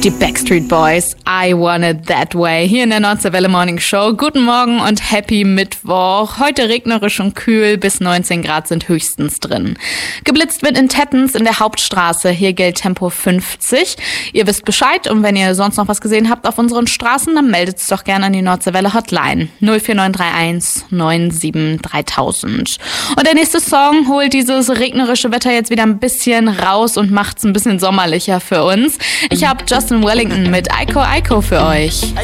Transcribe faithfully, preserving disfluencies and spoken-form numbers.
Die Backstreet Boys, I Want It That Way, hier in der Nordseewelle Morning Show. Guten Morgen und happy Mittwoch. Heute regnerisch und kühl, bis neunzehn Grad sind höchstens drin. Geblitzt wird in Tettens in der Hauptstraße, hier gilt Tempo fünfzig. Ihr wisst Bescheid und wenn ihr sonst noch was gesehen habt auf unseren Straßen, dann meldet es doch gerne an die Nordseewelle Hotline null vier neun drei eins neun sieben dreitausend. Und der nächste Song holt dieses regnerische Wetter jetzt wieder ein bisschen raus und macht es ein bisschen sommerlicher für uns. Ich habe Justin Wellington mit Iko Iko für euch.